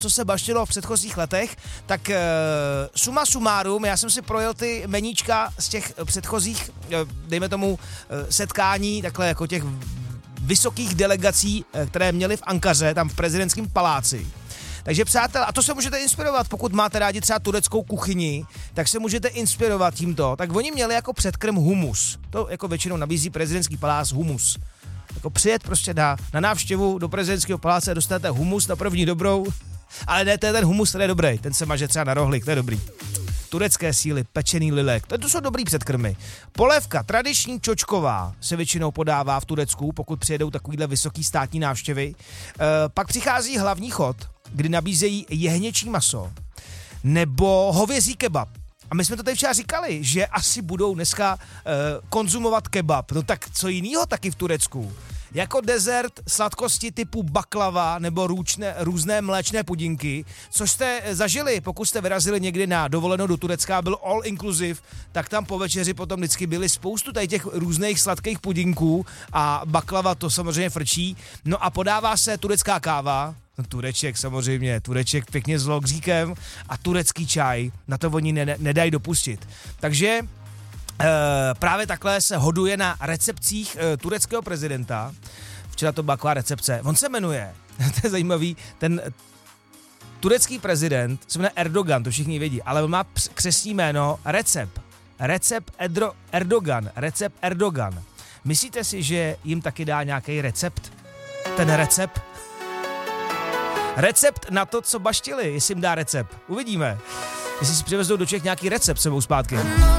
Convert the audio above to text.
co se baštilo v předchozích letech, tak suma sumárum, já jsem si projel ty meníčka z těch předchozích, dejme tomu, setkání, takhle jako těch vysokých delegací, které měli v Ankaře, tam v prezidentském paláci. Takže přátelé, a to se můžete inspirovat, pokud máte rádi třeba tureckou kuchyni, tak se můžete inspirovat tímto. Tak oni měli jako předkrm humus. To jako většinou nabízí prezidentský palác humus. Jako přijet prostě na návštěvu do prezidentského paláce, dostanete humus na první dobrou, ale ne, to je ten humus, který je dobrý, ten se maže třeba na rohlík, to je dobrý. Turecké síly, pečený lilek, to jsou dobrý předkrmy. Polévka, tradiční čočková, se většinou podává v Turecku, pokud přijedou takovýhle vysoký státní návštěvy. Pak přichází hlavní chod, kdy nabízejí jehněčí maso nebo hovězí kebab. A my jsme to tady včera říkali, že asi budou dneska konzumovat kebab. No tak co jinýho taky v Turecku? Jako dezert sladkosti typu baklava nebo různé mléčné pudinky, což jste zažili, pokud jste vyrazili někdy na dovolenou do Turecka, byl all inclusive, tak tam po večeři potom vždycky byly spoustu tady těch různých sladkých pudinků a baklava to samozřejmě frčí. No a podává se turecká káva, Tureček samozřejmě, Tureček pěkně s lokříkem a turecký čaj, na to oni nedají dopustit. Takže právě takhle se hoduje na recepcích tureckého prezidenta. Včera to byla taková recepce. On se jmenuje, to je zajímavý, ten turecký prezident se jmenuje Erdogan, to všichni vědí, ale on má křestní jméno Recep Erdogan. Myslíte si, že jim taky dá nějaký recept? Ten recept? Recept na to, co baštili, jestli jim dá recept. Uvidíme. Jestli si přivezou do Čech nějaký recept sebou zpátky.